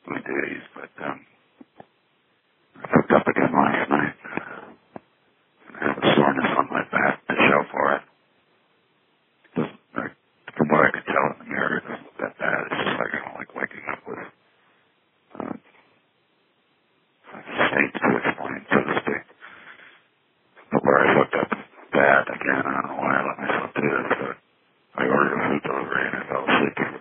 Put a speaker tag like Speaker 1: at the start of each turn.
Speaker 1: my duties, but I picked up again last night. I have a soreness on my back to show for it. From what I could tell in the mirror, it doesn't look that bad. It's just like I don't like waking up with states to explain, so to speak. But where I looked up bad again, I don't know why I let myself do this, but I ordered a food delivery and I fell asleep